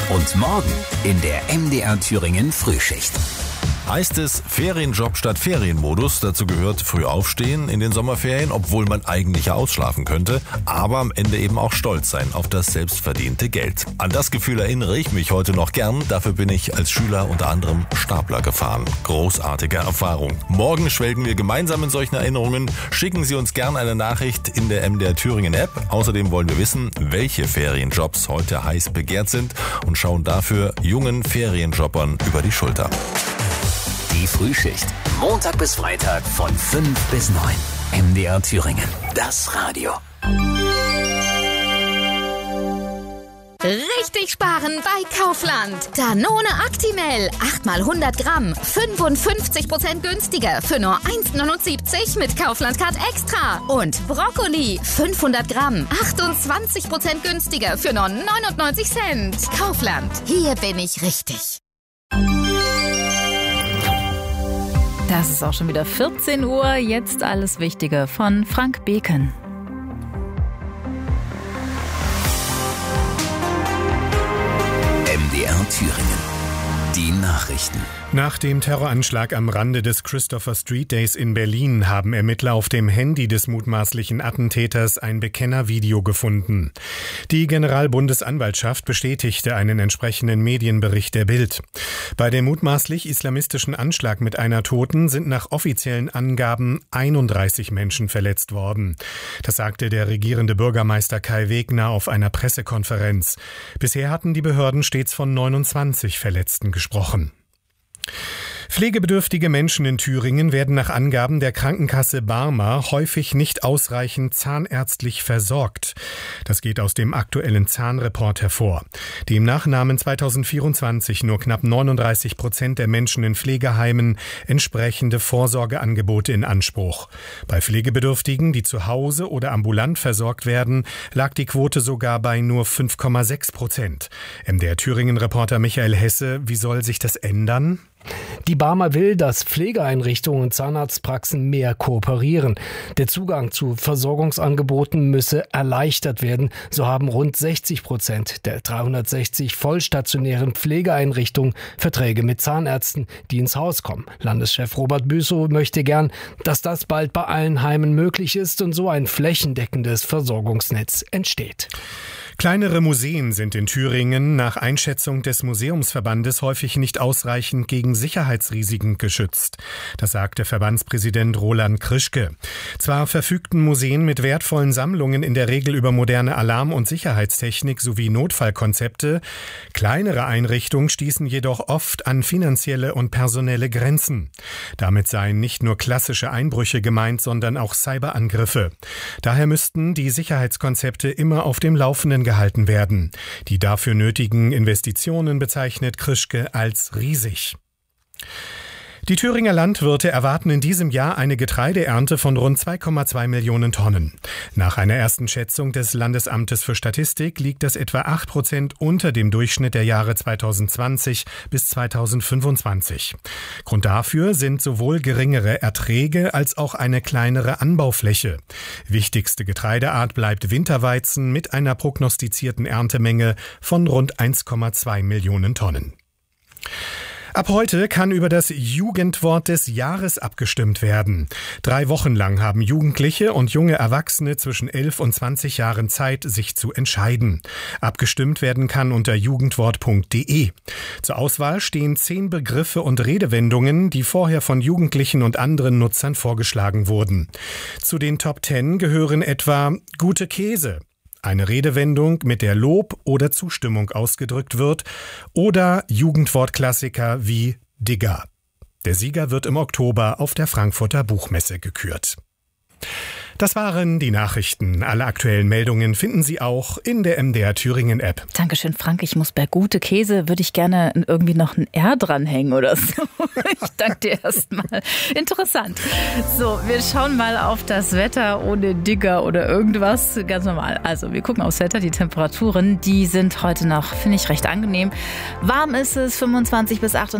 Und morgen in der MDR Thüringen Frühschicht. Heißt es Ferienjob statt Ferienmodus? Dazu gehört früh aufstehen in den Sommerferien, obwohl man eigentlich ja ausschlafen könnte, aber am Ende eben auch stolz sein auf das selbstverdiente Geld. An das Gefühl erinnere ich mich heute noch gern. Dafür bin ich als Schüler unter anderem Stapler gefahren. Großartige Erfahrung. Morgen schwelgen wir gemeinsam in solchen Erinnerungen. Schicken Sie uns gern eine Nachricht in der MDR Thüringen App. Außerdem wollen wir wissen, welche Ferienjobs heute heiß begehrt sind und schauen dafür jungen Ferienjobbern über die Schulter. Die Frühschicht. Montag bis Freitag von 5 bis 9. MDR Thüringen. Das Radio. Richtig sparen bei Kaufland. Danone Actimel. 8 mal 100 Gramm. 55% günstiger für nur 1,79 mit Kaufland Card Extra. Und Brokkoli. 500 Gramm. 28% günstiger für nur 99 Cent. Kaufland. Hier bin ich richtig. Das ist auch schon wieder 14 Uhr. Jetzt alles Wichtige von Frank Beken. MDR Thüringen. Die Nachrichten. Nach dem Terroranschlag am Rande des Christopher Street Days in Berlin haben Ermittler auf dem Handy des mutmaßlichen Attentäters ein Bekennervideo gefunden. Die Generalbundesanwaltschaft bestätigte einen entsprechenden Medienbericht der Bild. Bei dem mutmaßlich islamistischen Anschlag mit einer Toten sind nach offiziellen Angaben 31 Menschen verletzt worden. Das sagte der regierende Bürgermeister Kai Wegner auf einer Pressekonferenz. Bisher hatten die Behörden stets von 29 Verletzten gesprochen. Pflegebedürftige Menschen in Thüringen werden nach Angaben der Krankenkasse Barmer häufig nicht ausreichend zahnärztlich versorgt. Das geht aus dem aktuellen Zahnreport hervor. Demnach nahmen 2024 nur knapp 39% der Menschen in Pflegeheimen entsprechende Vorsorgeangebote in Anspruch. Bei Pflegebedürftigen, die zu Hause oder ambulant versorgt werden, lag die Quote sogar bei nur 5,6%. MDR Thüringen-Reporter Michael Hesse, wie soll sich das ändern? Die Barmer will, dass Pflegeeinrichtungen und Zahnarztpraxen mehr kooperieren. Der Zugang zu Versorgungsangeboten müsse erleichtert werden. So haben rund 60% der 360 vollstationären Pflegeeinrichtungen Verträge mit Zahnärzten, die ins Haus kommen. Landeschef Robert Büssow möchte gern, dass das bald bei allen Heimen möglich ist und so ein flächendeckendes Versorgungsnetz entsteht. Kleinere Museen sind in Thüringen nach Einschätzung des Museumsverbandes häufig nicht ausreichend gegen Sicherheitsrisiken geschützt. Das sagte Verbandspräsident Roland Krischke. Zwar verfügten Museen mit wertvollen Sammlungen in der Regel über moderne Alarm- und Sicherheitstechnik sowie Notfallkonzepte. Kleinere Einrichtungen stießen jedoch oft an finanzielle und personelle Grenzen. Damit seien nicht nur klassische Einbrüche gemeint, sondern auch Cyberangriffe. Daher müssten die Sicherheitskonzepte immer auf dem Laufenden gehalten werden. Die dafür nötigen Investitionen bezeichnet Krischke als riesig. Die Thüringer Landwirte erwarten in diesem Jahr eine Getreideernte von rund 2,2 Millionen Tonnen. Nach einer ersten Schätzung des Landesamtes für Statistik liegt das etwa 8% unter dem Durchschnitt der Jahre 2020 bis 2025. Grund dafür sind sowohl geringere Erträge als auch eine kleinere Anbaufläche. Wichtigste Getreideart bleibt Winterweizen mit einer prognostizierten Erntemenge von rund 1,2 Millionen Tonnen. Ab heute kann über das Jugendwort des Jahres abgestimmt werden. 3 Wochen lang haben Jugendliche und junge Erwachsene zwischen 11 und 20 Jahren Zeit, sich zu entscheiden. Abgestimmt werden kann unter jugendwort.de. Zur Auswahl stehen 10 Begriffe und Redewendungen, die vorher von Jugendlichen und anderen Nutzern vorgeschlagen wurden. Zu den Top 10 gehören etwa gute Käse, eine Redewendung, mit der Lob oder Zustimmung ausgedrückt wird, oder Jugendwortklassiker wie Digger. Der Sieger wird im Oktober auf der Frankfurter Buchmesse gekürt. Das waren die Nachrichten. Alle aktuellen Meldungen finden Sie auch in der MDR Thüringen App. Dankeschön, Frank. Ich muss bei gute Käse, würde ich gerne irgendwie noch ein R dranhängen oder so. Ich danke dir erstmal. Interessant. So, wir schauen mal auf das Wetter ohne Digger oder irgendwas. Ganz normal. Also, wir gucken aufs Wetter. Die Temperaturen, die sind heute noch, finde ich, recht angenehm. Warm ist es, 25 bis 28.